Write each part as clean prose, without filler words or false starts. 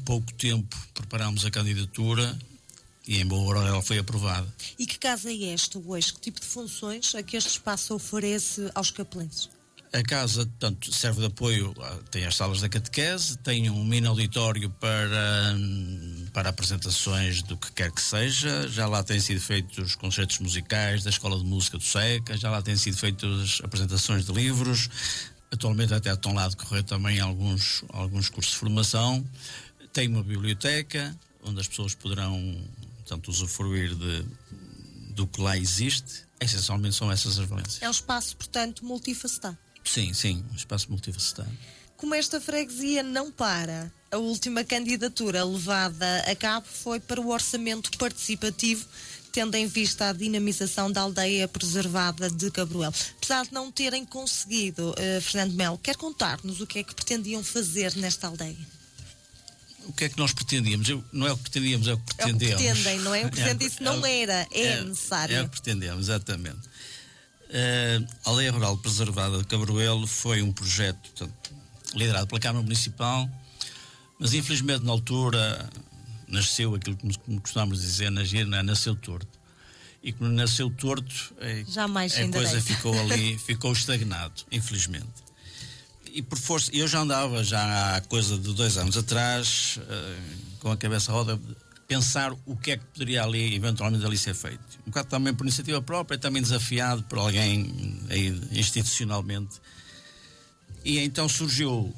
pouco tempo preparámos a candidatura e em boa hora ela foi aprovada. E que casa é esta hoje? Que tipo de funções é que este espaço oferece aos capelenses? A casa, portanto, serve de apoio, tem as salas da catequese, tem um mini auditório para apresentações do que quer que seja, já lá têm sido feitos concertos musicais da Escola de Música do SECA, já lá têm sido feitas apresentações de livros, atualmente até estão lá a decorrer também alguns cursos de formação, tem uma biblioteca, onde as pessoas poderão, portanto, usufruir do que lá existe. Essencialmente são essas as valências. É um espaço, portanto, multifacetado. Sim, um espaço multifacetado. Como esta freguesia não para, a última candidatura levada a cabo foi para o orçamento participativo, tendo em vista a dinamização da aldeia preservada de Cabroelo. Apesar de não terem conseguido, Fernando Melo, quer contar-nos o que é que pretendiam fazer nesta aldeia? O que é que nós pretendíamos? Não é o que pretendíamos, é o que pretendemos. É o que pretendem, não é? O Presidente disse não era, é necessário. É o que pretendemos, exatamente. A Aldeia Rural Preservada de Cabroelo foi um projeto, portanto, liderado pela Câmara Municipal, mas infelizmente na altura nasceu aquilo que costumamos dizer na gíria, nasceu torto. E como nasceu torto, a coisa ficou ali, ficou estagnado, infelizmente. E por força, eu já andava há coisa de 2 anos atrás, com a cabeça roda, pensar o que é que poderia ali, eventualmente ali ser feito. Um bocado também por iniciativa própria, também desafiado por alguém aí, institucionalmente. E então surgiu,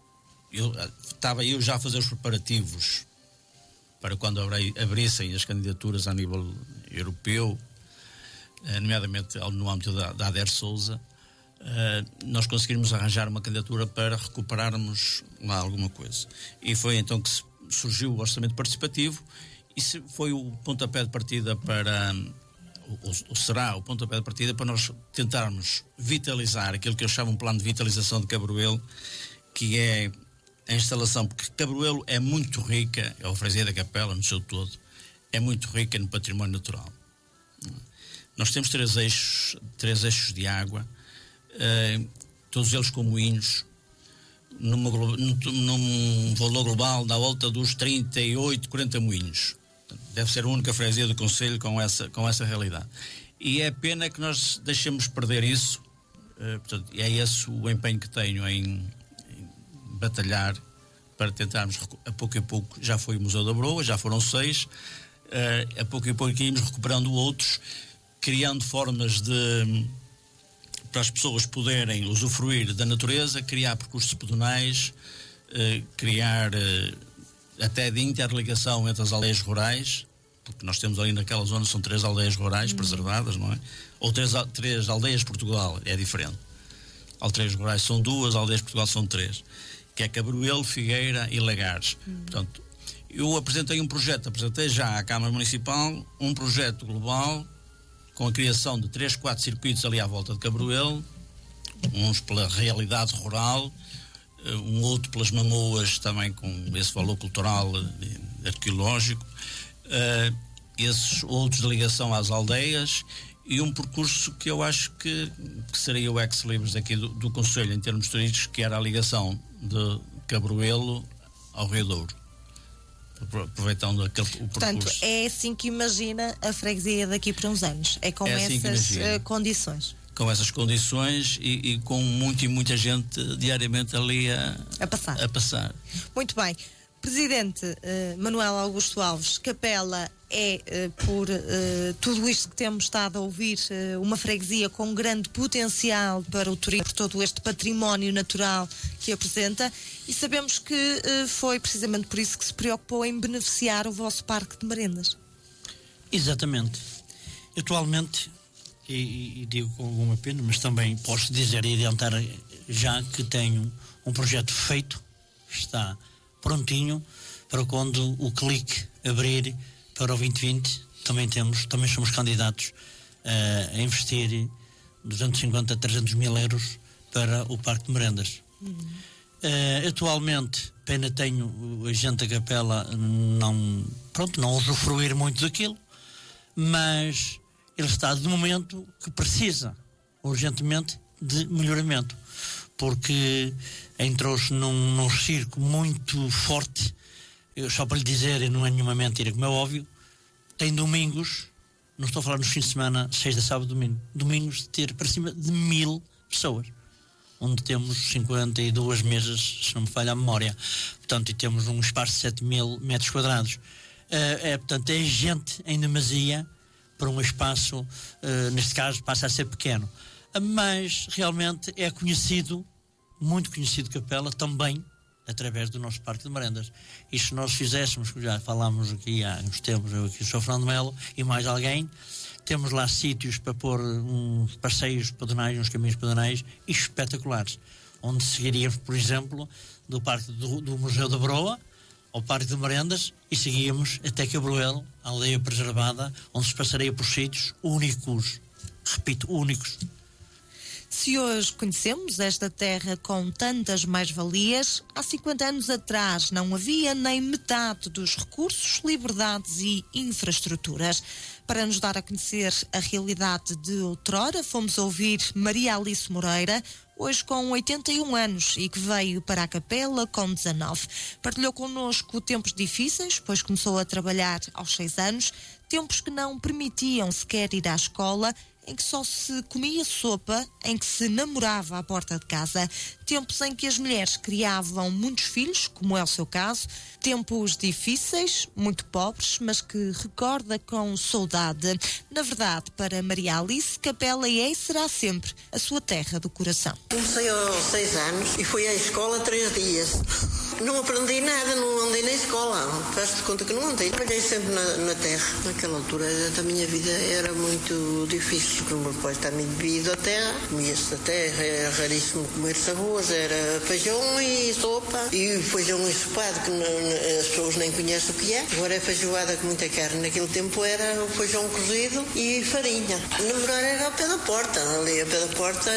estava eu já a fazer os preparativos para quando abrissem as candidaturas a nível europeu, nomeadamente no âmbito da ADER Sousa, nós conseguimos arranjar uma candidatura para recuperarmos lá alguma coisa. E foi então que surgiu o orçamento participativo e foi o pontapé de partida para, ou será o pontapé de partida para nós tentarmos vitalizar aquilo que eu chamo um plano de vitalização de Cabroelo, que é a instalação, porque Cabroelo é muito rica, a freguesia da Capela no seu todo, é muito rica no património natural. Nós temos 3 eixos de água, todos eles com moinhos, num valor global da volta dos 38, 40 moinhos. Deve ser a única freguesia do concelho com essa realidade. E é pena que nós deixemos perder isso. Portanto, é esse o empenho que tenho em batalhar para tentarmos, a pouco e pouco, já foi o Museu da Broa, já foram 6, a pouco e pouco irmos recuperando outros, criando formas para as pessoas poderem usufruir da natureza, criar percursos pedonais, criar até de interligação entre as aldeias rurais, porque nós temos ali naquela zona, são 3 aldeias rurais preservadas, não é? Ou 3 aldeias Portugal, é diferente. Aldeias rurais são 2, aldeias Portugal são 3, que é Cabroelo, Figueira e Lagares. Portanto, eu apresentei já à Câmara Municipal um projeto global com a criação de 3, 4 circuitos ali à volta de Cabroelo, uns pela realidade rural, um outro pelas mamoas também com esse valor cultural arqueológico, esses outros de ligação às aldeias e um percurso que eu acho que seria o ex-libris aqui do Conselho em termos turísticos, que era a ligação de Cabroelo ao Rio Douro, aproveitando o percurso. Portanto, é assim que imagina a freguesia daqui para uns anos, é com essas condições. Com essas condições e com muita gente diariamente ali a passar. Muito bem. Presidente Manuel Augusto Alves, Capela é, por tudo isto que temos estado a ouvir, uma freguesia com grande potencial para o turismo, por todo este património natural que apresenta, e sabemos que foi precisamente por isso que se preocupou em beneficiar o vosso parque de merendas. Exatamente. Atualmente, e digo com alguma pena, mas também posso dizer e adiantar já que tenho um projeto feito, está prontinho, para quando o clique abrir para o 2020, também somos candidatos a investir 250 a 300 mil euros para o Parque de Merendas. Atualmente, pena tenho a gente da Capela não usufruir muito daquilo, mas ele está de momento que precisa urgentemente de melhoramento, porque entrou-se num circo muito forte só para lhe dizer, e não é nenhuma mentira, como é óbvio, tem domingos, não estou a falar nos fins de semana, sexta, sábado, domingo, domingos de ter para cima de 1000 pessoas, onde temos 52 mesas, se não me falha a memória, portanto, e temos um espaço de 7.000 metros quadrados. Portanto, é gente em demasia para um espaço, neste caso, passa a ser pequeno. Mas, realmente, é conhecido, muito conhecido Capela, também através do nosso Parque de Merendas. E se nós fizéssemos, já falámos aqui há uns tempos, eu aqui, o Sr. Fernando Melo e mais alguém, temos lá sítios para pôr uns passeios pedonais, uns caminhos pedonais espetaculares, onde seguiríamos, por exemplo, do Parque do Museu da Broa ao Parque de Merendas e seguíamos até Cabroelo, a aldeia preservada, onde se passaria por sítios únicos, repito, únicos. Se hoje conhecemos esta terra com tantas mais-valias, há 50 anos atrás não havia nem metade dos recursos, liberdades e infraestruturas. Para nos dar a conhecer a realidade de outrora, fomos ouvir Maria Alice Moreira, hoje com 81 anos e que veio para a Capela com 19. Partilhou connosco tempos difíceis, pois começou a trabalhar aos 6 anos, tempos que não permitiam sequer ir à escola, em que só se comia sopa, em que se namorava à porta de casa, tempos em que as mulheres criavam muitos filhos, como é o seu caso, tempos difíceis, muito pobres, mas que recorda com saudade. Na verdade, para Maria Alice, Capela é e será sempre a sua terra do coração. Comecei aos 6 anos e fui à escola 3 dias. Não aprendi nada, não andei na escola. Faz-te conta que não andei. Trabalhei sempre na terra. Naquela altura da minha vida era muito difícil, porque o meu pai está muito devido à terra. Comia-se da terra, era raríssimo comer-se arroz, era feijão e sopa. E feijão ensopado, que as pessoas nem conhecem o que é. Agora é feijoada com muita carne. Naquele tempo era o feijão cozido e farinha. Namorar era ao pé da porta. Ali ao pé da porta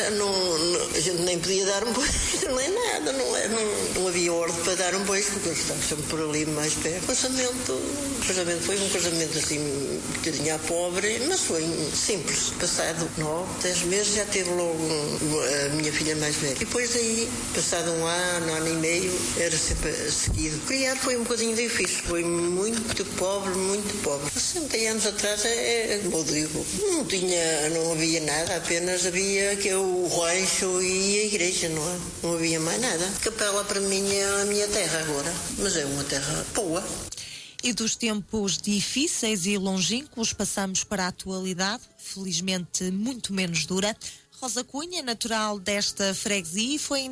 a gente nem podia dar um beijo, não é nada. Não havia ordem para dar um beijo, porque eu estava sempre por ali mais perto. O casamento foi um casamento assim, um bocadinho à pobre, mas foi simples. Passado 9, 10 meses já teve logo a minha filha mais velha. E depois daí, passado um ano e meio, era sempre seguido. Criar foi um bocadinho difícil, foi muito pobre, muito pobre. 60 anos atrás, como eu digo, não havia nada, apenas havia o rancho e a igreja, não é? Não havia mais nada. Capela para mim é a minha terra agora, mas é uma terra boa. E dos tempos difíceis e longínquos passamos para a atualidade, felizmente muito menos dura. Rosa Cunha, natural desta freguesia, e foi em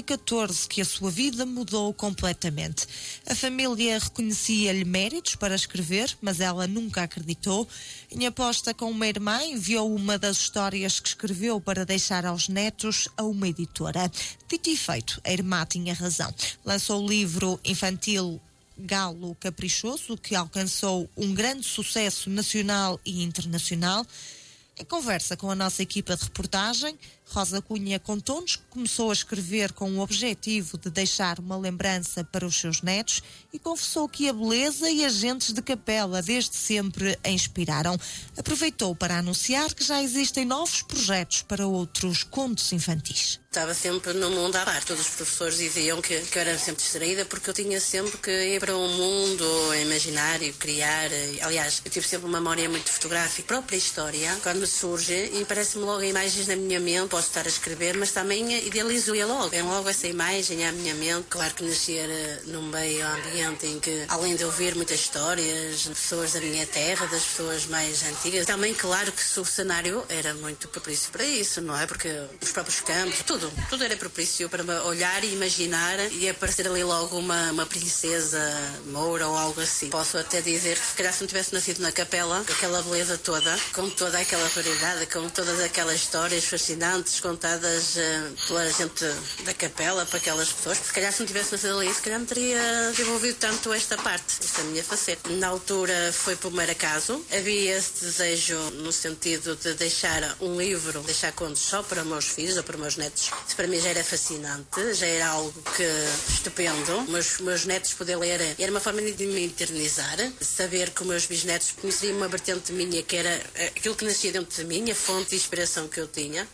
2014 que a sua vida mudou completamente. A família reconhecia-lhe méritos para escrever, mas ela nunca acreditou. Em aposta com uma irmã, enviou uma das histórias que escreveu para deixar aos netos a uma editora. Dito e feito, a irmã tinha razão. Lançou o livro infantil Galo Caprichoso, que alcançou um grande sucesso nacional e internacional. Em conversa com a nossa equipa de reportagem, Rosa Cunha contou-nos que começou a escrever com o objetivo de deixar uma lembrança para os seus netos e confessou que a beleza e as gentes de Capela desde sempre a inspiraram. Aproveitou para anunciar que já existem novos projetos para outros contos infantis. Estava sempre no mundo à parte. Todos os professores diziam que eu era sempre distraída porque eu tinha sempre que ir para um mundo imaginário, criar. Aliás, eu tive sempre uma memória muito fotográfica. A própria história, quando me surge, e parece-me logo imagens na minha mente, posso estar a escrever, mas também idealizo-a logo. Vem logo essa imagem à minha mente. Claro que nascer num meio ambiente em que, além de ouvir muitas histórias de pessoas da minha terra, das pessoas mais antigas, também claro que o cenário era muito propício para isso, não é? Porque os próprios campos, tudo era propício para olhar e imaginar e aparecer ali logo uma princesa moura ou algo assim. Posso até dizer que se calhar se não tivesse nascido na Capela, aquela beleza toda, com toda aquela variedade, com todas aquelas histórias fascinantes contadas pela gente da Capela, para aquelas pessoas, se calhar se não tivesse nascido ali, se calhar não teria desenvolvido tanto esta parte, esta minha faceta. Na altura foi por mero acaso, havia esse desejo no sentido de deixar um livro, deixar contos só para meus filhos ou para meus netos. Isso para mim já era fascinante, já era algo estupendo. Meus netos poder ler era uma forma de me eternizar, saber que os meus bisnetos conheceriam uma vertente minha que era aquilo que nascia dentro de mim, a fonte de inspiração que eu tinha. Isso para mim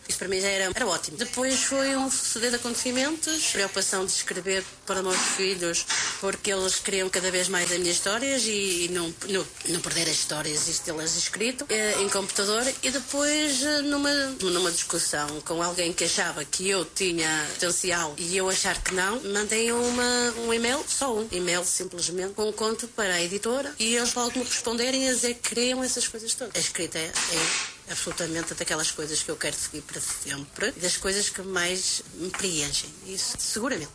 já era ótimo. Depois foi um suceder de acontecimentos, preocupação de escrever para os meus filhos, porque eles queriam cada vez mais as minhas histórias e não perder as histórias, tê-las escrito em computador. E depois, numa discussão com alguém que achava que eu tinha potencial e eu achar que não, mandei um e-mail, só um e-mail simplesmente, com um conto para a editora, e eles logo me responderem a dizer que queriam essas coisas todas. A escrita é absolutamente daquelas coisas que eu quero seguir para sempre e das coisas que mais me preenchem. Isso, seguramente.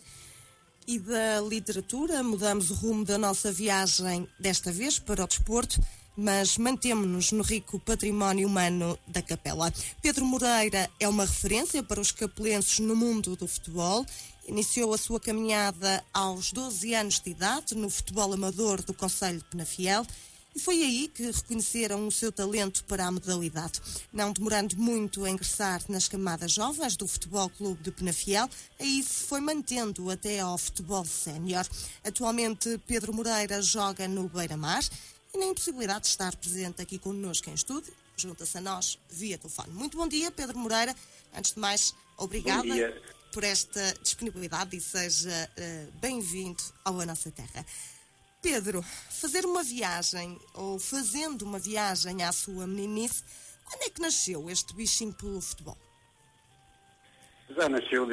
E da literatura, mudamos o rumo da nossa viagem, desta vez para o desporto, mas mantemo-nos no rico património humano da Capela. Pedro Moreira é uma referência para os capelenses no mundo do futebol. Iniciou a sua caminhada aos 12 anos de idade no futebol amador do concelho de Penafiel. E foi aí que reconheceram o seu talento para a modalidade. Não demorando muito a ingressar nas camadas jovens do Futebol Clube de Penafiel, aí se foi mantendo até ao futebol sénior. Atualmente, Pedro Moreira joga no Beira-Mar e na impossibilidade de estar presente aqui connosco em estúdio, junta-se a nós via telefone. Muito bom dia, Pedro Moreira. Antes de mais, obrigada por esta disponibilidade e seja bem-vindo à nossa terra. Pedro, fazer uma viagem, ou fazendo uma viagem à sua meninice, quando é que nasceu este bichinho pelo futebol? Já nasceu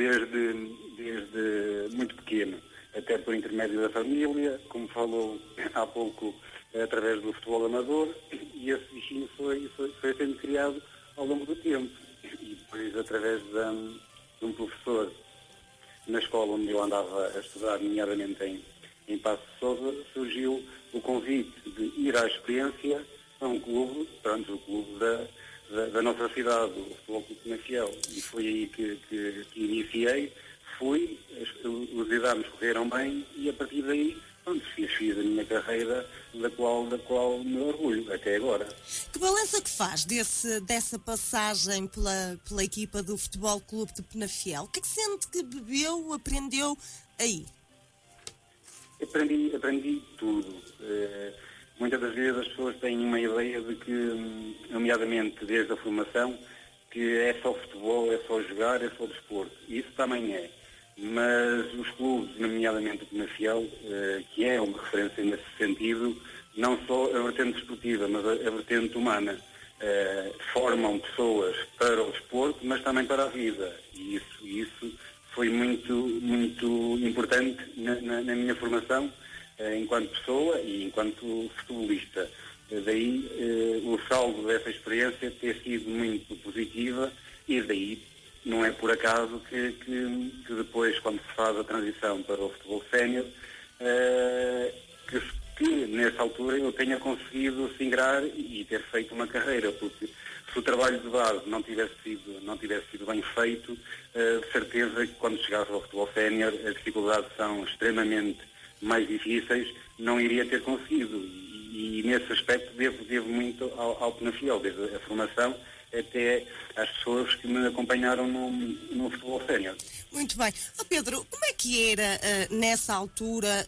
desde muito pequeno, até por intermédio da família, como falou há pouco, através do futebol amador, e esse bichinho foi sendo criado ao longo do tempo. E depois, através de um professor na escola onde eu andava a estudar, nomeadamente em Paços de Sousa, surgiu o convite de ir à experiência a um clube, o clube da nossa cidade, o Futebol Clube de Penafiel. E foi aí que iniciei, fui, os exames correram bem e a partir daí fiz a minha carreira da qual me orgulho até agora. Que balanço é que faz dessa passagem pela equipa do Futebol Clube de Penafiel? O que é que sente que bebeu, aprendeu aí? Aprendi tudo. Muitas das vezes as pessoas têm uma ideia de que, nomeadamente desde a formação, que é só futebol, é só jogar, é só desporto. Isso também é. Mas os clubes, nomeadamente o Penafiel, que é uma referência nesse sentido, não só a vertente desportiva, mas a vertente humana, formam pessoas para o desporto, mas também para a vida. E isso foi muito, muito importante na minha formação enquanto pessoa e enquanto futebolista. Daí o saldo dessa experiência ter sido muito positiva e daí não é por acaso que depois, quando se faz a transição para o futebol sénior, que nessa altura eu tenha conseguido se ingrar e ter feito uma carreira, porque se o trabalho de base não tivesse sido bem feito, de certeza que quando chegasse ao futebol sénior as dificuldades são extremamente mais difíceis, não iria ter conseguido. E nesse aspecto devo muito ao Penafiel, desde a formação até às pessoas que me acompanharam no futebol sénior. Muito bem. Pedro, como é que era nessa altura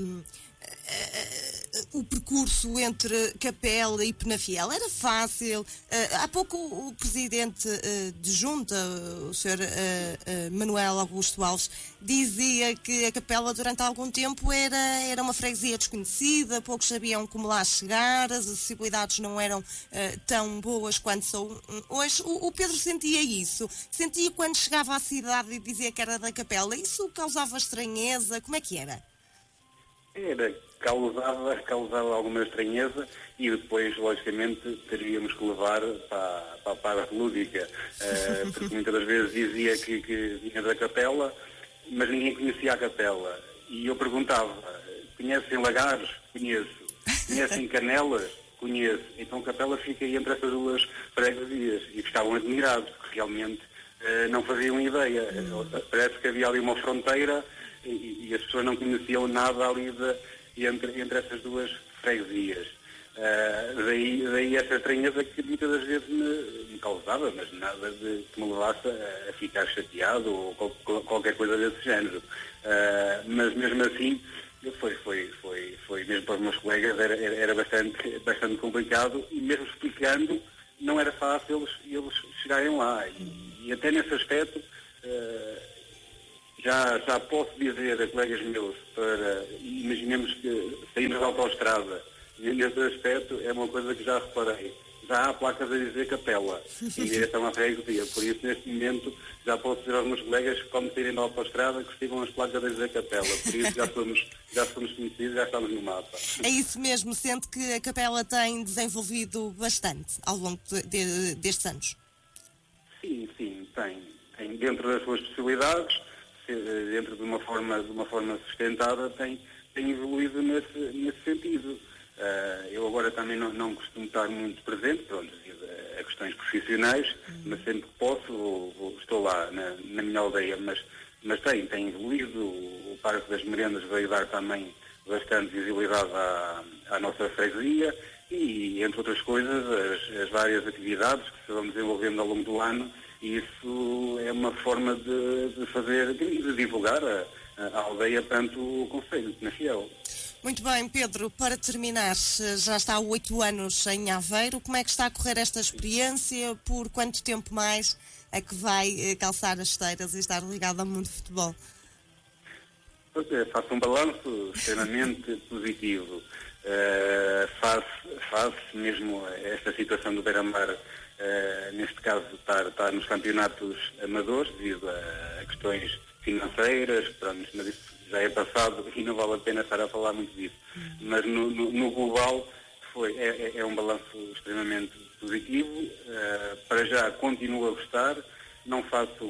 o percurso entre Capela e Penafiel? Era fácil? Há pouco o presidente de junta, o Sr. Manuel Augusto Alves, dizia que a Capela durante algum tempo era uma freguesia desconhecida, poucos sabiam como lá chegar, as acessibilidades não eram tão boas quanto são hoje. O Pedro sentia isso? Sentia quando chegava à cidade e dizia que era da Capela? Isso causava estranheza? Como é que era? Causava alguma estranheza e depois, logicamente, teríamos que levar para a parte lúdica, porque muitas das vezes dizia que vinha da Capela, mas ninguém conhecia a Capela. E eu perguntava, conhecem Lagares? Conheço. Conhecem Canelas? Conheço. Então Capela fica aí entre essas duas freguesias e ficavam admirados, porque realmente não faziam ideia. Parece que havia ali uma fronteira e as pessoas não conheciam nada ali entre essas duas freguesias. Daí essa estranheza que muitas das vezes me causava, mas nada de que me levasse a ficar chateado ou qualquer coisa desse género. Mas mesmo assim, foi mesmo para os meus colegas, era bastante complicado e mesmo explicando, não era fácil eles chegarem lá. E E até nesse aspecto, já posso dizer a colegas meus, imaginemos que saímos da autoestrada, e nesse aspecto é uma coisa que já reparei. Já há placas a dizer Capela, em direção à freguesia. Por isso, neste momento, já posso dizer aos meus colegas que, quando saírem da autoestrada, que sigam as placas a dizer Capela. Por isso, já somos conhecidos, já estamos no mapa. É isso mesmo, sente que a Capela tem desenvolvido bastante ao longo destes anos? Sim, tem dentro das suas possibilidades, dentro de uma forma sustentada, tem evoluído nesse sentido. Eu agora também não costumo estar muito presente, pronto, devido a questões profissionais, mas sempre que posso estou lá na minha aldeia, mas tem evoluído. O Parque das Merendas veio dar também bastante visibilidade à nossa freguesia e, entre outras coisas, as várias atividades que se vão desenvolvendo ao longo do ano, e isso é uma forma de divulgar a aldeia perante o Conselho de Penafiel. Muito bem, Pedro, para terminar, já está há 8 anos em Aveiro. Como é que está a correr esta experiência? Por quanto tempo mais é que vai calçar as esteiras e estar ligado ao mundo do futebol? Faço um balanço extremamente positivo. Face mesmo esta situação do Beira-Mar, neste caso estar nos campeonatos amadores, devido a questões financeiras, pronto, mas isso já é passado e não vale a pena estar a falar muito disso. Mas no global é um balanço extremamente positivo. Para já continuo a gostar, não faço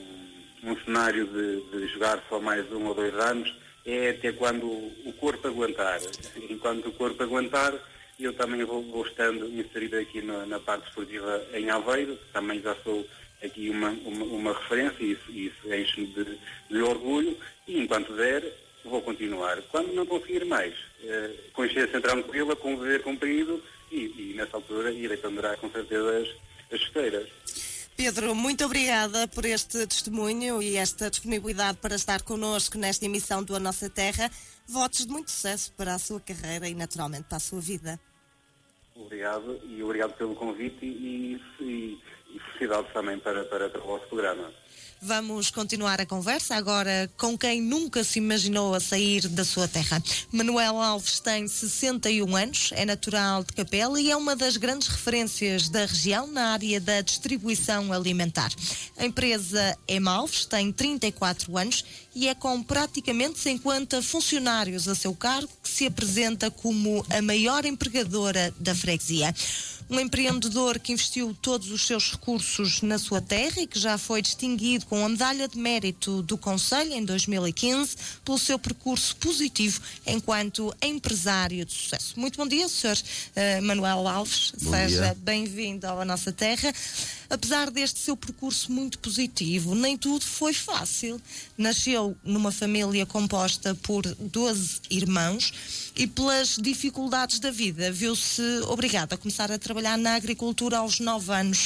um cenário de jogar só mais 1 ou 2 anos, é até quando o corpo aguentar. Enquanto o corpo aguentar, eu também vou estando inserido aqui na parte esportiva em Aveiro, também já sou aqui uma referência, e isso enche-me de orgulho, e enquanto der, vou continuar. Quando não conseguir mais, consciência tranquila, com o dever cumprido, e nessa altura irei ponderar com certeza as chuteiras. Pedro, muito obrigada por este testemunho e esta disponibilidade para estar connosco nesta emissão do A Nossa Terra. Votos de muito sucesso para a sua carreira e, naturalmente, para a sua vida. Obrigado, e obrigado pelo convite e felicidades também para o vosso programa. Vamos continuar a conversa agora com quem nunca se imaginou a sair da sua terra. Manuel Alves tem 61 anos, é natural de Capela e é uma das grandes referências da região na área da distribuição alimentar. A empresa Alves tem 34 anos e é com praticamente 50 funcionários a seu cargo que se apresenta como a maior empregadora da freguesia. Um empreendedor que investiu todos os seus recursos na sua terra e que já foi distinguido com a Medalha de Mérito do Conselho em 2015 pelo seu percurso positivo enquanto empresário de sucesso. Muito bom dia, Sr. Manuel Alves. Seja bem-vindo à nossa terra. Apesar deste seu percurso muito positivo, nem tudo foi fácil. Nasceu numa família composta por 12 irmãos e, pelas dificuldades da vida, viu-se obrigado a começar a trabalhar na agricultura aos 9 anos.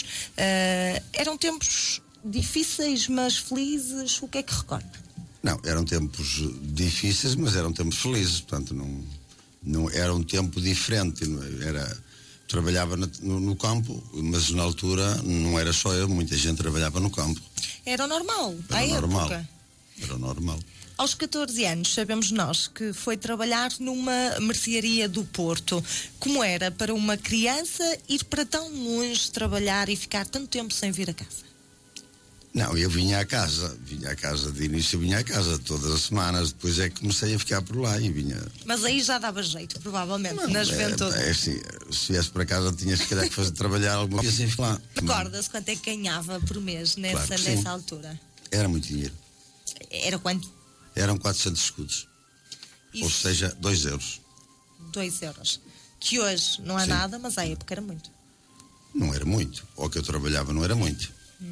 Eram tempos difíceis, mas felizes. O que é que recorda? Não, eram tempos difíceis, mas eram tempos felizes. Portanto, não era um tempo diferente. Trabalhava no campo, mas na altura não era só eu, muita gente trabalhava no campo. Era normal, época. Era normal. Aos 14 anos, sabemos nós que foi trabalhar numa mercearia do Porto. Como era para uma criança ir para tão longe trabalhar e ficar tanto tempo sem vir a casa? Não, eu vinha à casa, de início vinha à casa todas as semanas, depois é que comecei a ficar por lá e vinha... Mas aí já dava jeito, provavelmente, na juventude. É assim, se viesse para casa tinhas que fazer trabalhar alguma coisa assim lá. Recorda-se quanto é que ganhava por mês nessa altura? Era muito dinheiro. Era quanto? Eram 400 escudos. Isso. Ou seja, 2 euros. 2 euros. Que hoje não é nada, mas à época era muito. Não era muito. Ao que eu trabalhava não era muito.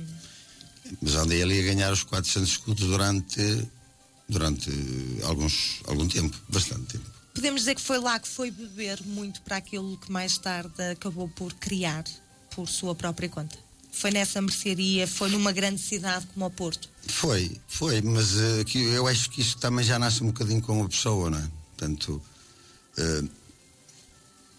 Mas andei ali a ganhar os 400 escudos durante algum tempo, bastante tempo. Podemos dizer que foi lá que foi beber muito para aquilo que mais tarde acabou por criar por sua própria conta. Foi nessa mercearia, foi numa grande cidade como o Porto. Foi, mas eu acho que isso também já nasce um bocadinho com a pessoa, não é? Portanto,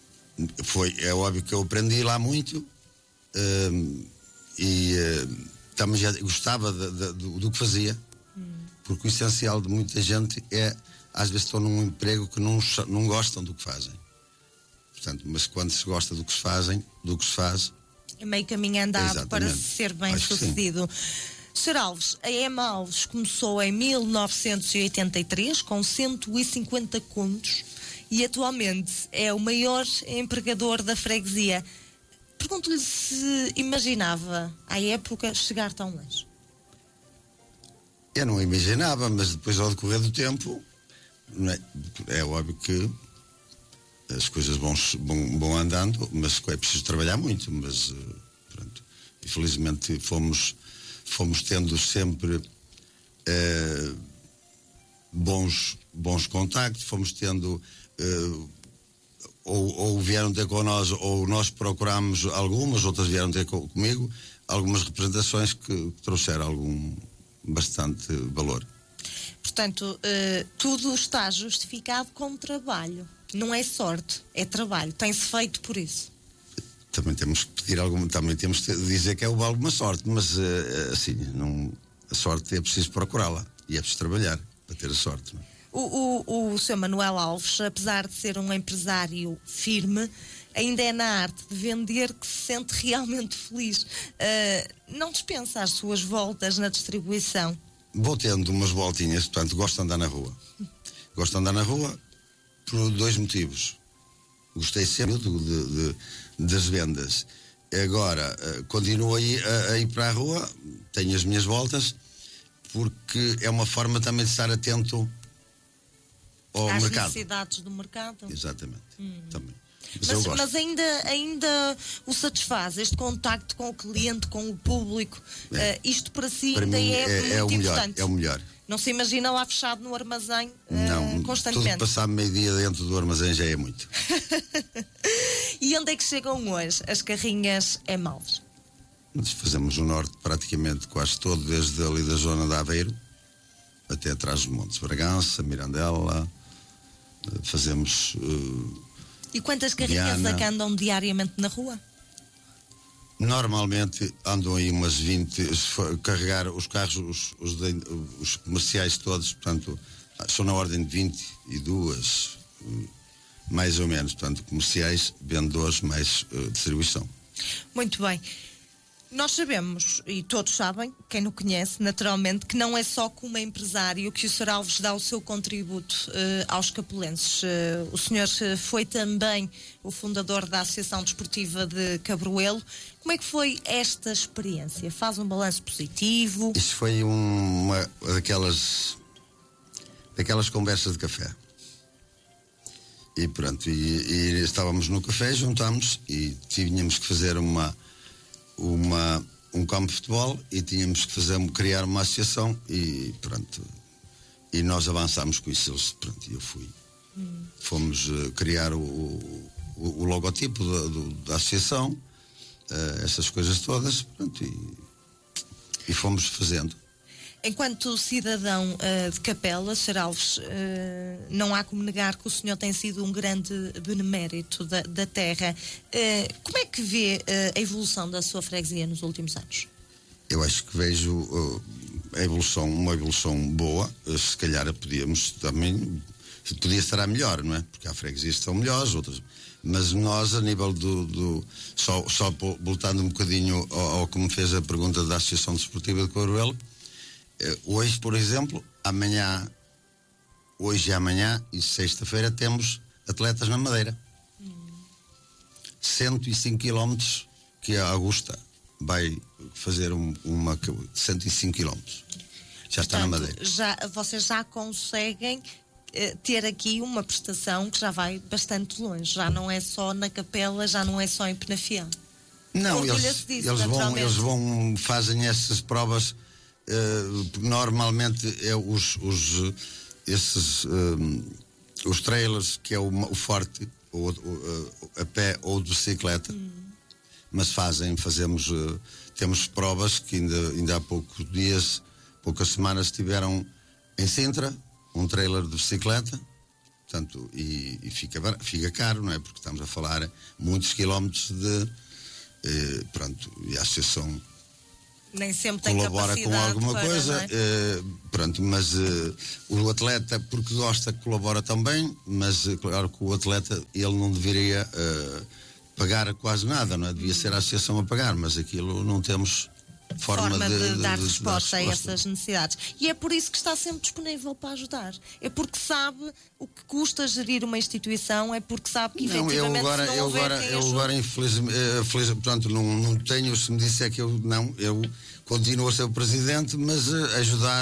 é óbvio que eu aprendi lá muito e também já gostava do que fazia, porque o essencial de muita gente é, às vezes estão num emprego que não gostam do que fazem. Portanto, mas quando se gosta do que se faz, é meio caminho andado. Exatamente. Para ser bem Acho sucedido. Sr. Alves, a EMA Alves começou em 1983 com 150 contos e atualmente é o maior empregador da freguesia. Pergunto-lhe se imaginava, à época, chegar tão longe. Eu não imaginava, mas depois, ao decorrer do tempo, é óbvio que as coisas vão andando, mas é preciso trabalhar muito. Mas, pronto, infelizmente fomos tendo sempre bons contactos, fomos tendo... Ou vieram ter connosco, ou nós procurámos algumas, outras vieram ter comigo, algumas representações que trouxeram bastante valor. Portanto, tudo está justificado com trabalho. Não é sorte, é trabalho. Tem-se feito por isso. Também temos que pedir também temos que dizer que é alguma sorte, mas assim, a sorte é preciso procurá-la e é preciso trabalhar para ter a sorte. Não é? O Sr. Manuel Alves, apesar de ser um empresário firme, ainda é na arte de vender que se sente realmente feliz. Não dispensa as suas voltas na distribuição? Vou tendo umas voltinhas, portanto, gosto de andar na rua. Gosto de andar na rua por 2 motivos. Gostei sempre das vendas. Agora, continuo a ir para a rua, tenho as minhas voltas, porque é uma forma também de estar atento ao às mercado. Necessidades do mercado. Exatamente. Também. Mas ainda o satisfaz este contacto com o cliente, com o público. Isto para si para ainda mim é muito importante. É o melhor. Não se imagina lá fechado no armazém constantemente. Tudo passar meio-dia dentro do armazém já é muito. E onde é que chegam hoje as carrinhas EMA Alves? Nós fazemos o norte praticamente quase todo, desde ali da zona de Aveiro até atrás dos montes, Bragança, Mirandela, fazemos... E quantas carrinhas é que andam diariamente na rua? Normalmente andam aí umas 20, se carregar os carros, os comerciais todos, portanto, são na ordem de 22, mais ou menos, portanto, comerciais, vendedores, mais distribuição. Muito bem. Nós sabemos, e todos sabem, quem não conhece, naturalmente, que não é só como empresário que o Sr. Alves dá o seu contributo aos capelenses. O senhor foi também o fundador da Associação Desportiva de Cabroelo. Como é que foi esta experiência? Faz um balanço positivo? Isso foi uma daquelas conversas de café. E pronto, e estávamos no café, juntámos e tínhamos que fazer um campo de futebol e tínhamos que criar uma associação e pronto, e nós avançámos com isso. Pronto, eu fui. Fomos criar o logotipo da associação, essas coisas todas, pronto, e fomos fazendo. Enquanto cidadão de Capela, Sr. Alves, não há como negar que o senhor tem sido um grande benemérito da terra. Como é que vê a evolução da sua freguesia nos últimos anos? Eu acho que vejo uma evolução boa. Se calhar podíamos também, podia estar melhor, não é? Porque há freguesias que estão melhores, outras. Mas nós, a nível só voltando um bocadinho ao que me fez a pergunta da Associação Desportiva de Cabroelo, hoje, por exemplo, hoje e amanhã e sexta-feira temos atletas na Madeira. 105 km que a Augusta vai fazer 105 km. Já está na Madeira. Vocês já conseguem ter aqui uma prestação que já vai bastante longe. Já não é só na Capela, já não é só em Penafiel. Não, eles fazem essas provas. Normalmente é os trailers, que é o forte, ou a pé ou de bicicleta, mas temos provas que ainda há poucas semanas estiveram em Sintra, um trailer de bicicleta, portanto, e fica caro, não é? Porque estamos a falar muitos quilómetros e a associação Nem sempre tem colabora com capacidade alguma para, coisa, não é? pronto, mas o atleta, porque gosta, colabora também, mas claro que o atleta, ele não deveria pagar quase nada, não é? Devia ser a associação a pagar, mas aquilo não temos forma de dar resposta a essas necessidades. E é por isso que está sempre disponível para ajudar. É porque sabe o que custa gerir uma instituição, é porque sabe que efetivamente eu agora infelizmente, portanto, não tenho, se me disser que eu continuo a ser o presidente, mas ajudar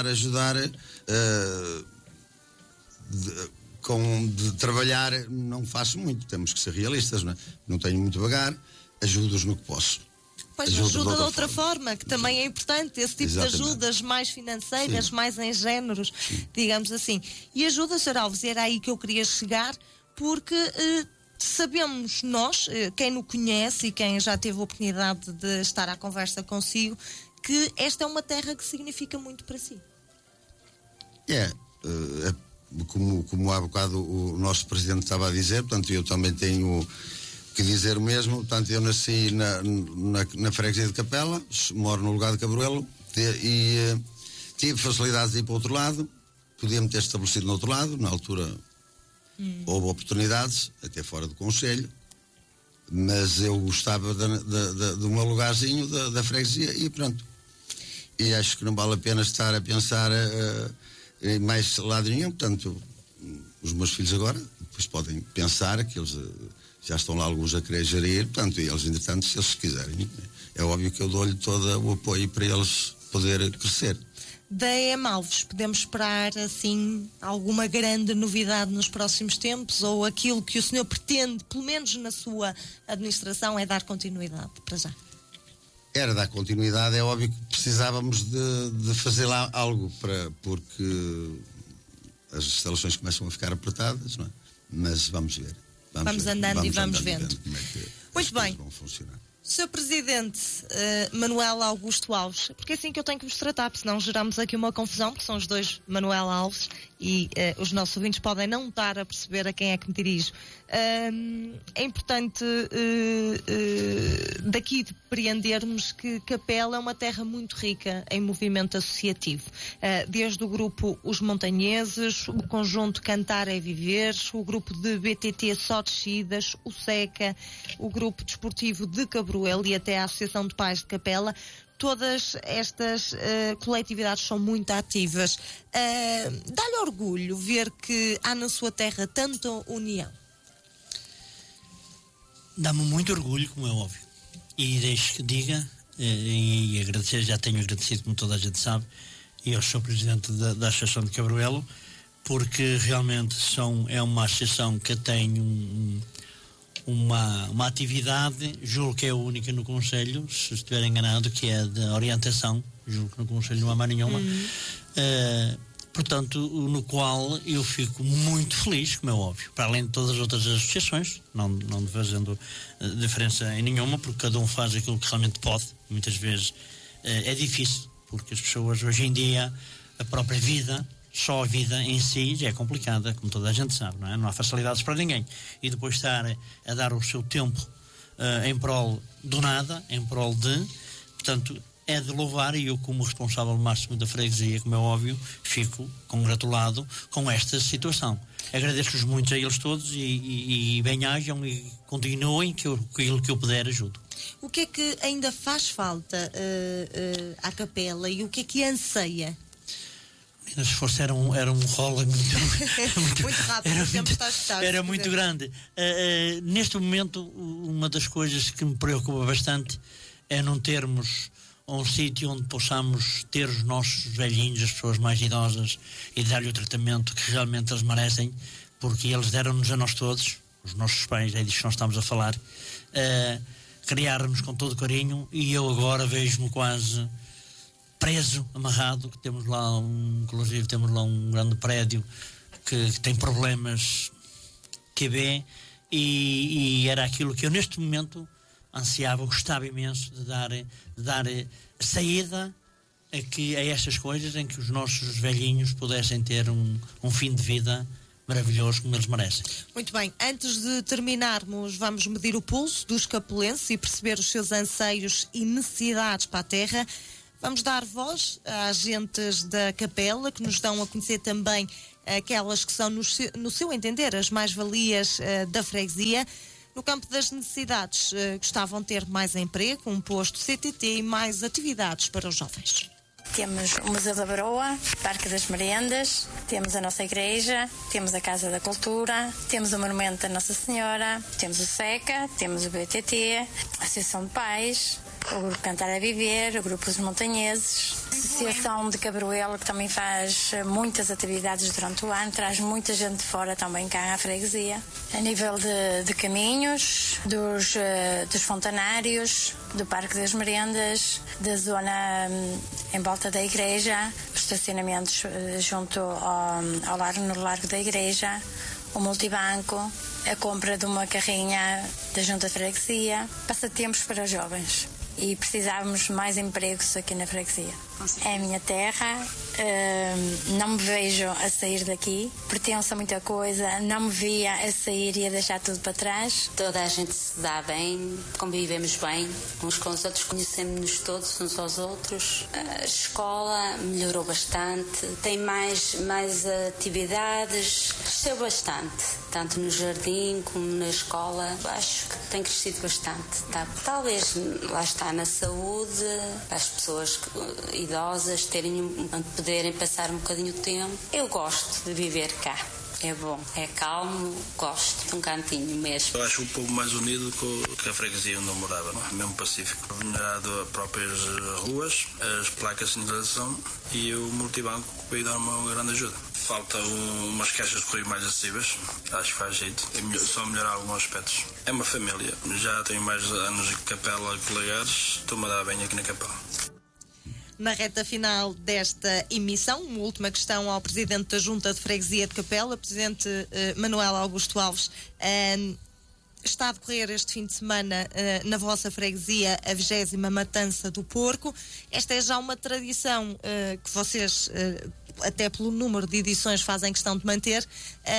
de trabalhar não faço muito, temos que ser realistas, não é? Não tenho muito a pagar, ajudo-os no que posso. Pois ajuda de outra forma, que também é importante, esse tipo de ajudas mais financeiras, mais em géneros, digamos assim. E ajuda, Sr. Alves, era aí que eu queria chegar, porque sabemos nós, quem o conhece e quem já teve a oportunidade de estar à conversa consigo, que esta é uma terra que significa muito para si. Como há bocado o nosso presidente estava a dizer, portanto, eu também tenho que dizer o mesmo. Portanto, eu nasci na freguesia de Capela, moro no lugar de Cabroelo e tive facilidades de ir para o outro lado, podia-me ter estabelecido no outro lado, na altura houve oportunidades, até fora do concelho, mas eu gostava do meu lugarzinho, da freguesia, e pronto. E acho que não vale a pena estar a pensar em mais lado nenhum. Portanto, os meus filhos agora depois podem pensar que eles já estão lá alguns a querer gerir, portanto, e eles, entretanto, se eles quiserem, é óbvio que eu dou-lhe todo o apoio para eles poderem crescer. Da EM Alves, podemos esperar, assim, alguma grande novidade nos próximos tempos, ou aquilo que o senhor pretende, pelo menos na sua administração, é dar continuidade para já? Era dar continuidade, é óbvio que precisávamos de fazer lá algo, porque as instalações começam a ficar apertadas, não é? Mas vamos ver. Vamos andando e vamos vendo. Como é que muito bem. Vão funcionar. Sr. Presidente Manuel Augusto Alves, porque é assim que eu tenho que vos tratar, porque senão geramos aqui uma confusão, porque são os dois Manuel Alves e os nossos ouvintes podem não estar a perceber a quem é que me dirijo. É importante daqui depreendermos que Capela é uma terra muito rica em movimento associativo, desde o grupo Os Montanheses, o conjunto Cantar é Viver, o grupo de BTT Só Descidas, o SECA, o grupo desportivo de Cabroelo e até a Associação de Pais de Capela. Todas estas coletividades são muito ativas. Dá-lhe orgulho ver que há na sua terra tanta união? Dá-me muito orgulho, como é óbvio. E deixe que diga, e agradecer, já tenho agradecido, como toda a gente sabe, e eu sou presidente da Associação de Cabroelo, porque realmente é uma associação que tem uma atividade, julgo que é a única no Conselho, se estiver enganado, que é de orientação, julgo que no Conselho não há mais nenhuma, portanto, no qual eu fico muito feliz, como é óbvio, para além de todas as outras associações, não fazendo diferença em nenhuma, porque cada um faz aquilo que realmente pode. Muitas vezes é difícil, porque as pessoas hoje em dia, a própria vida, só a vida em si já é complicada, como toda a gente sabe, não é? Não há facilidades para ninguém. E depois estar a dar o seu tempo em prol do nada, em prol de... Portanto, é de louvar, e eu, como responsável máximo da freguesia, como é óbvio, fico congratulado com esta situação. Agradeço-os muito a eles todos e bem-ajam e continuem, que aquilo que eu puder ajudo. O que é que ainda faz falta à Capela e o que é que anseia? Se fosse era um rolo muito rápido, era muito grande. Neste momento, uma das coisas que me preocupa bastante é não termos um sítio onde possamos ter os nossos velhinhos, as pessoas mais idosas, e dar-lhe o tratamento que realmente eles merecem, porque eles deram-nos a nós todos, os nossos pais, é disso que nós estamos a falar, criaram-nos com todo carinho, e eu agora vejo-me quase preso, amarrado, que temos lá inclusive temos lá um grande prédio que tem problemas QB, e era aquilo que eu neste momento ansiava, gostava imenso de dar saída a estas coisas, em que os nossos velhinhos pudessem ter um fim de vida maravilhoso como eles merecem. Muito bem, antes de terminarmos, vamos medir o pulso dos capelenses e perceber os seus anseios e necessidades para a terra. Vamos dar voz a agentes da Capela que nos dão a conhecer também aquelas que são, no seu entender, as mais-valias da freguesia. No campo das necessidades, gostavam de ter mais emprego, um posto CTT e mais atividades para os jovens. Temos o Museu da Baroa, Parque das Merendas, temos a nossa igreja, temos a Casa da Cultura, temos o Monumento da Nossa Senhora, temos o SECA, temos o BTT, a Associação de Pais, o Grupo Cantar a Viver, o Grupo dos Montanheses, a Associação de Cabroelo, que também faz muitas atividades durante o ano, traz muita gente de fora também cá à freguesia. A nível de caminhos, dos fontanários, do Parque das Merendas, da zona em volta da igreja, os estacionamentos junto no Largo da Igreja, o multibanco, a compra de uma carrinha da Junta de Freguesia, passatempos para os jovens. E precisávamos de mais empregos aqui na freguesia. É a minha terra, não me vejo a sair daqui, pertenço a muita coisa, não me via a sair e a deixar tudo para trás. Toda a gente se dá bem, convivemos bem uns com os outros, conhecemos-nos todos uns aos outros. A escola melhorou bastante, tem mais atividades, cresceu bastante, tanto no jardim como na escola. Acho que tem crescido bastante. Tá? Talvez, lá está, na saúde, para as pessoas idosas poderem passar um bocadinho de tempo. Eu gosto de viver cá. É bom, é calmo, gosto de um cantinho mesmo. Eu acho o povo mais unido que a freguesia onde eu morava, mesmo pacífico. Melhorado as próprias ruas, as placas de sinalização e o multibanco que veio dar uma grande ajuda. Falta umas caixas de correio mais acessíveis, acho que faz jeito. É só melhorar alguns aspectos. É uma família, já tenho mais anos de Capela que Lagares, estou-me a dar bem aqui na Capela. Na reta final desta emissão, uma última questão ao Presidente da Junta de Freguesia de Capela, Presidente Manuel Augusto Alves. Está a decorrer este fim de semana na vossa freguesia a 20ª Matança do Porco. Esta é já uma tradição que vocês, até pelo número de edições, fazem questão de manter.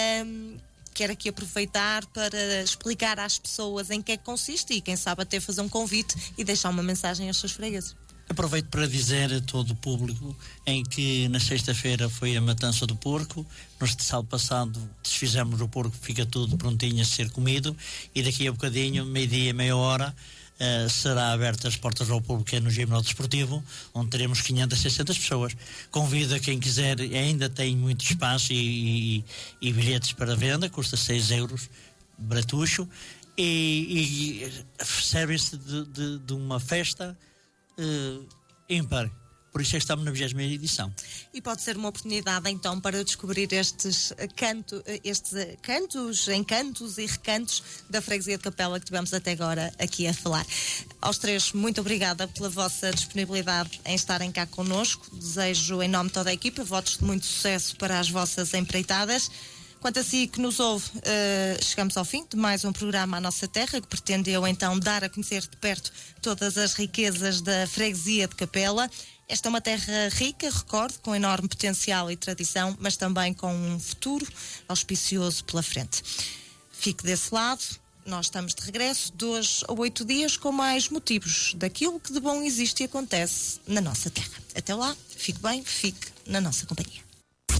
Quero aqui aproveitar para explicar às pessoas em que é que consiste e, quem sabe, até fazer um convite e deixar uma mensagem aos seus fregueses. Aproveito para dizer a todo o público em que na sexta-feira foi a matança do porco. No sábado passado desfizemos o porco, fica tudo prontinho a ser comido, e daqui a bocadinho, meio-dia, meia hora, será abertas as portas ao público no ginásio desportivo, onde teremos 500, 600 pessoas. Convido a quem quiser, ainda tem muito espaço e bilhetes para venda, custa 6 euros, bratucho, e servem-se de uma festa ímpar. Por isso é que estamos na 20ª edição. E pode ser uma oportunidade então para descobrir estes cantos, encantos e recantos da freguesia de Capela que tivemos até agora aqui a falar. Aos três, muito obrigada pela vossa disponibilidade em estarem cá connosco. Desejo, em nome de toda a equipa, votos de muito sucesso para as vossas empreitadas. Quanto a si que nos ouve, chegamos ao fim de mais um programa à Nossa Terra, que pretendeu então dar a conhecer de perto todas as riquezas da freguesia de Capela. Esta é uma terra rica, recordo, com enorme potencial e tradição, mas também com um futuro auspicioso pela frente. Fique desse lado, nós estamos de regresso 2 a 8 dias com mais motivos daquilo que de bom existe e acontece na nossa terra. Até lá, fique bem, fique na nossa companhia.